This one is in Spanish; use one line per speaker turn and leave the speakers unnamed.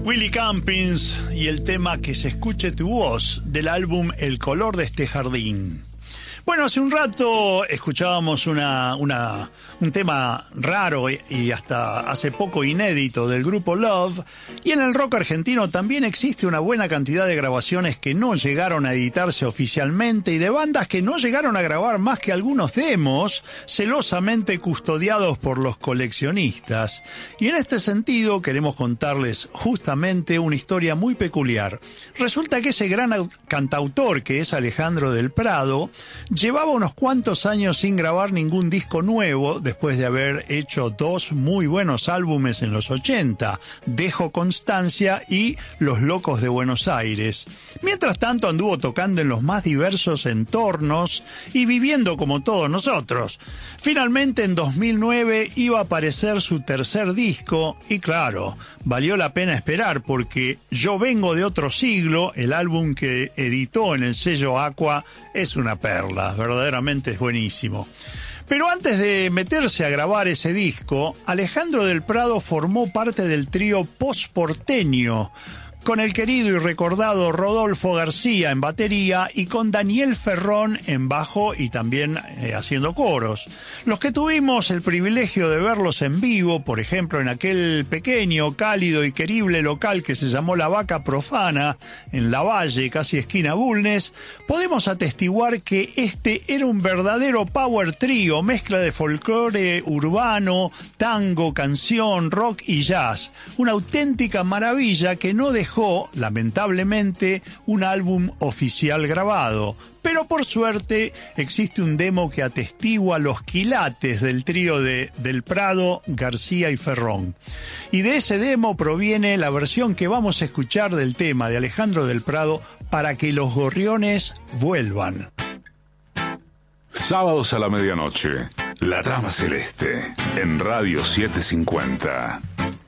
Willy Campins y el tema Que se escuche tu voz del álbum El color de este jardín. Bueno, hace un rato escuchábamos un tema raro y hasta hace poco inédito del grupo Love, y en el rock argentino también existe una buena cantidad de grabaciones que no llegaron a editarse oficialmente y de bandas que no llegaron a grabar más que algunos demos celosamente custodiados por los coleccionistas. Y en este sentido queremos contarles justamente una historia muy peculiar. Resulta que ese gran cantautor que es Alejandro del Prado llevaba unos cuantos años sin grabar ningún disco nuevo después de haber hecho dos muy buenos álbumes en los 80, Dejo Constancia y Los Locos de Buenos Aires. Mientras tanto anduvo tocando en los más diversos entornos y viviendo como todos nosotros. Finalmente en 2009 iba a aparecer su tercer disco y claro, valió la pena esperar porque Yo vengo de otro siglo, el álbum que editó en el sello Aqua, es una perla, verdaderamente es buenísimo. Pero antes de meterse a grabar ese disco, Alejandro del Prado formó parte del trío Post-Porteño, con el querido y recordado Rodolfo García en batería y con Daniel Ferrón en bajo y también haciendo coros. Los que tuvimos el privilegio de verlos en vivo, por ejemplo en aquel pequeño, cálido y querible local que se llamó La Vaca Profana, en Lavalle, casi esquina Bulnes, podemos atestiguar que este era un verdadero power trio, mezcla de folclore urbano, tango, canción, rock y jazz. Una auténtica maravilla que no dejó lamentablemente un álbum oficial grabado, pero por suerte existe un demo que atestigua los quilates del trío del Prado, García y Ferrón. Y de ese demo proviene la versión que vamos a escuchar del tema de Alejandro del Prado, Para que los gorriones vuelvan.
Sábados a la medianoche, La Trama Celeste, en Radio 750.